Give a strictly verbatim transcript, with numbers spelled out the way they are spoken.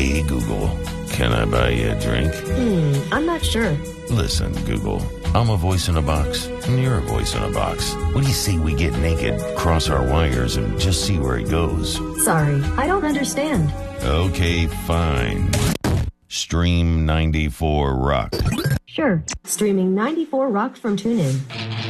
Hey, Google, can I buy you a drink? Hmm, I'm not sure. Listen, Google, I'm a voice in a box, and you're a voice in a box. What do you say we get naked, cross our wires, and just see where it goes? Sorry, I don't understand. Okay, fine. Stream ninety-four Rock. Sure. Streaming ninety-four Rock from TuneIn.